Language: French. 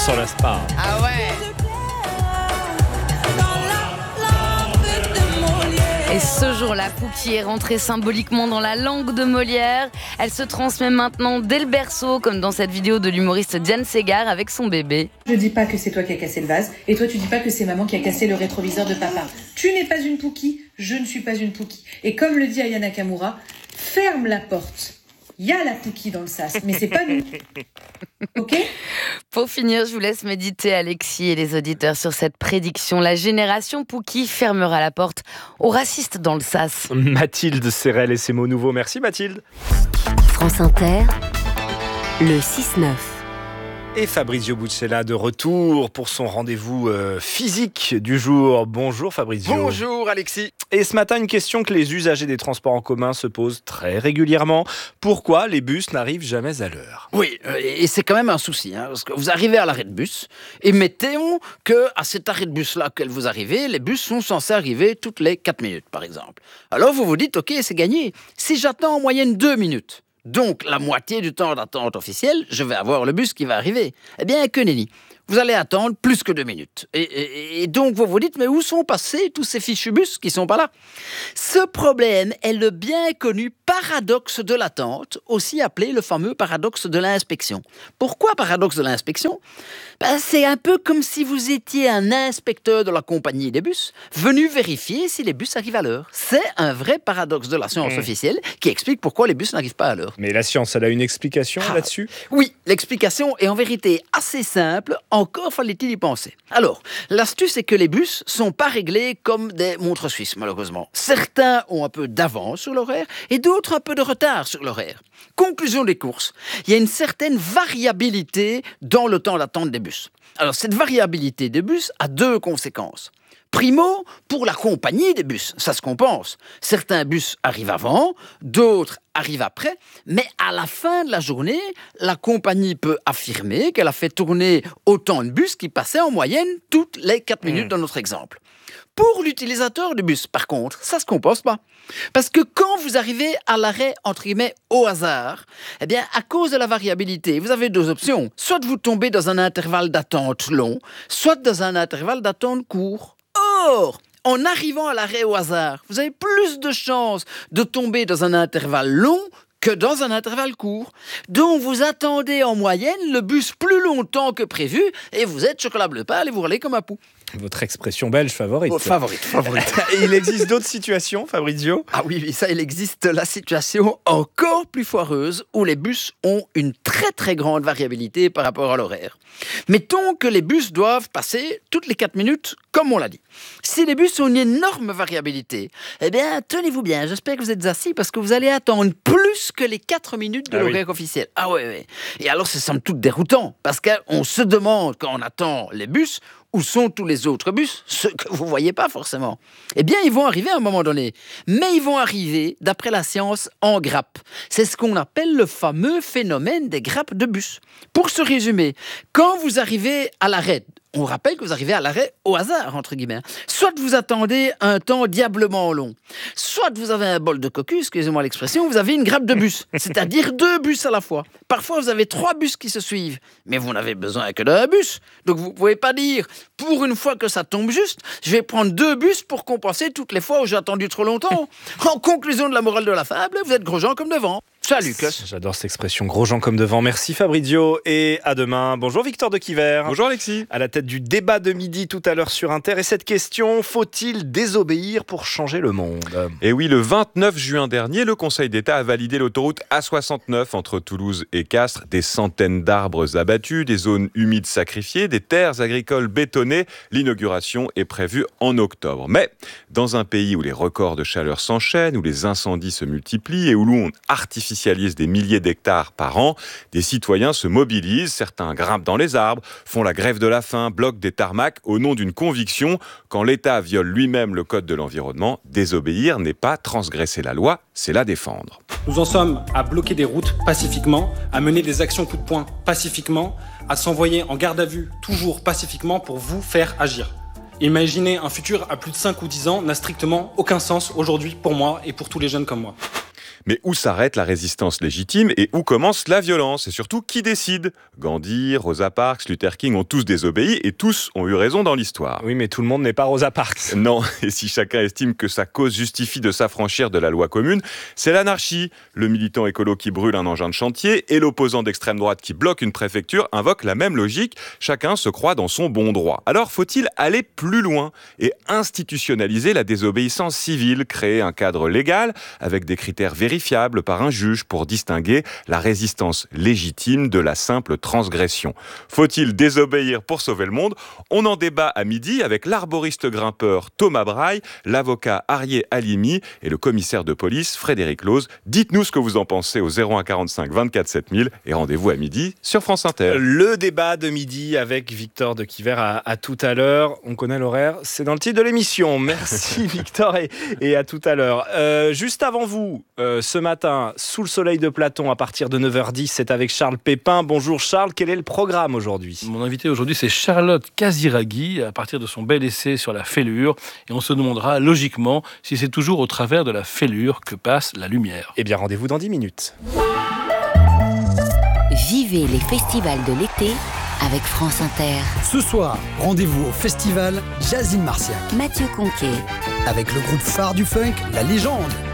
s'en lasse pas. Ah ouais. Et ce jour-là, Pouki est rentrée symboliquement dans la langue de Molière. Elle se transmet maintenant dès le berceau, comme dans cette vidéo de l'humoriste Diane Ségard avec son bébé. Je dis pas que c'est toi qui as cassé le vase, et toi tu dis pas que c'est maman qui a cassé le rétroviseur de papa. Tu n'es pas une Pouki, je ne suis pas une Pouki. Et comme le dit Aya Nakamura, ferme la porte. Il y a la Pouki dans le sas, mais c'est pas nous. Ok ? Pour finir, je vous laisse méditer, Alexis et les auditeurs, sur cette prédiction. La génération Pouki fermera la porte aux racistes dans le sas. Mathilde Serrel et ses mots nouveaux. Merci Mathilde. France Inter, le 6-9. Et Fabrizio Buccella de retour pour son rendez-vous physique du jour. Bonjour Fabrizio. Bonjour Alexis. Et ce matin, une question que les usagers des transports en commun se posent très régulièrement. Pourquoi les bus n'arrivent jamais à l'heure ? Oui, et c'est quand même un souci, parce que vous arrivez à l'arrêt de bus, et mettons qu'à cet arrêt de bus-là que vous arrivez, les bus sont censés arriver toutes les 4 minutes, par exemple. Alors vous vous dites, ok, c'est gagné. Si j'attends en moyenne 2 minutes, donc la moitié du temps d'attente officiel, je vais avoir le bus qui va arriver. Eh bien, que nenni. Vous allez attendre plus que 2 minutes. Et donc, vous vous dites, mais où sont passés tous ces fichus bus qui sont pas là ? Ce problème est le bien connu paradoxe de l'attente, aussi appelé le fameux paradoxe de l'inspection. Pourquoi paradoxe de l'inspection ? C'est un peu comme si vous étiez un inspecteur de la compagnie des bus, venu vérifier si les bus arrivent à l'heure. C'est un vrai paradoxe de la science officielle qui explique pourquoi les bus n'arrivent pas à l'heure. Mais la science, elle a une explication là-dessus ? Oui, l'explication est en vérité assez simple, encore fallait-il y penser. Alors, l'astuce est que les bus sont pas réglés comme des montres suisses, malheureusement. Certains ont un peu d'avance sur l'horaire et d'autres un peu de retard sur l'horaire. Conclusion des courses, il y a une certaine variabilité dans le temps d'attente des bus. Alors, cette variabilité des bus a 2 conséquences. Primo, pour la compagnie des bus, ça se compense. Certains bus arrivent avant, d'autres arrivent après, mais à la fin de la journée, la compagnie peut affirmer qu'elle a fait tourner autant de bus qui passaient en moyenne toutes les 4 minutes dans notre exemple. Pour l'utilisateur du bus, par contre, ça ne se compense pas. Parce que quand vous arrivez à l'arrêt, entre guillemets, au hasard, eh bien, à cause de la variabilité, vous avez 2 options. Soit vous tombez dans un intervalle d'attente long, soit dans un intervalle d'attente court. Or, en arrivant à l'arrêt au hasard, vous avez plus de chances de tomber dans un intervalle long que dans un intervalle court. Donc, vous attendez en moyenne le bus plus longtemps que prévu et vous êtes chocolat bleu pâle et vous râlez comme un pou. Votre expression belge favorite. Oh, favorite. Et il existe d'autres situations, Fabrizio ? Ah oui, ça, il existe la situation encore plus foireuse où les bus ont une très très grande variabilité par rapport à l'horaire. Mettons que les bus doivent passer toutes les 4 minutes, comme on l'a dit. Si les bus ont une énorme variabilité, eh bien, tenez-vous bien, j'espère que vous êtes assis parce que vous allez attendre plus que les 4 minutes de l'horaire officiel. Ah ouais. Et alors, c'est somme toute déroutant parce qu'on se demande quand on attend les bus, où sont tous les autres bus, ceux que vous ne voyez pas forcément ? Eh bien, ils vont arriver à un moment donné. Mais ils vont arriver, d'après la science, en grappes. C'est ce qu'on appelle le fameux phénomène des grappes de bus. Pour se résumer, quand vous arrivez à l'arrêt, on rappelle que vous arrivez à l'arrêt au hasard, entre guillemets. Soit vous attendez un temps diablement long, soit vous avez un bol de cocu, excusez-moi l'expression, vous avez une grappe de bus, c'est-à-dire 2 bus à la fois. Parfois, vous avez 3 bus qui se suivent, mais vous n'avez besoin que d'un bus. Donc, vous ne pouvez pas dire, pour une fois que ça tombe juste, je vais prendre 2 bus pour compenser toutes les fois où j'ai attendu trop longtemps. En conclusion de la morale de la fable, vous êtes gros gens comme devant. Salut, Cos. J'adore cette expression, gros gens comme devant. Merci Fabrizio et à demain. Bonjour Victor de Quiver. Bonjour Alexis. À la tête du débat de midi tout à l'heure sur Inter. Et cette question, faut-il désobéir pour changer le monde ? Et oui, le 29 juin dernier, le Conseil d'État a validé l'autoroute A69 entre Toulouse et Castres. Des centaines d'arbres abattus, des zones humides sacrifiées, des terres agricoles bétonnées. L'inauguration est prévue en octobre. Mais dans un pays où les records de chaleur s'enchaînent, où les incendies se multiplient et où l'on artificialise des milliers d'hectares par an, des citoyens se mobilisent, certains grimpent dans les arbres, font la grève de la faim, bloquent des tarmacs au nom d'une conviction: quand l'État viole lui-même le code de l'environnement, désobéir n'est pas transgresser la loi, c'est la défendre. Nous en sommes à bloquer des routes pacifiquement, à mener des actions coup de poing pacifiquement, à s'envoyer en garde à vue toujours pacifiquement pour vous faire agir. Imaginer un futur à plus de 5 ou 10 ans n'a strictement aucun sens aujourd'hui pour moi et pour tous les jeunes comme moi. Mais où s'arrête la résistance légitime et où commence la violence? Et surtout, qui décide? Gandhi, Rosa Parks, Luther King ont tous désobéi et tous ont eu raison dans l'histoire. Oui, mais tout le monde n'est pas Rosa Parks. Non, et si chacun estime que sa cause justifie de s'affranchir de la loi commune, c'est l'anarchie. Le militant écolo qui brûle un engin de chantier et l'opposant d'extrême droite qui bloque une préfecture invoquent la même logique. Chacun se croit dans son bon droit. Alors faut-il aller plus loin et institutionnaliser la désobéissance civile, créer un cadre légal avec des critères vérifiables par un juge pour distinguer la résistance légitime de la simple transgression? Faut-il désobéir pour sauver le monde? On en débat à midi avec l'arboriste grimpeur Thomas Braille, l'avocat Arié Halimi et le commissaire de police Frédéric Loz. Dites-nous ce que vous en pensez au 01 45 24 7000 et rendez-vous à midi sur France Inter. Le débat de midi avec Victor de Quiver à tout à l'heure. On connaît l'horaire, c'est dans le titre de l'émission. Merci Victor et à tout à l'heure. Juste avant vous, ce matin, sous le soleil de Platon, à partir de 9h10, c'est avec Charles Pépin. Bonjour Charles, quel est le programme aujourd'hui? Mon invité aujourd'hui, c'est Charlotte Casiraghi, à partir de son bel essai sur la fêlure. Et on se demandera logiquement si c'est toujours au travers de la fêlure que passe la lumière. Eh bien, rendez-vous dans 10 minutes. Vivez les festivals de l'été avec France Inter. Ce soir, rendez-vous au festival Jazz in Marciac Mathieu Conquet. avec le groupe phare du funk, La Légende.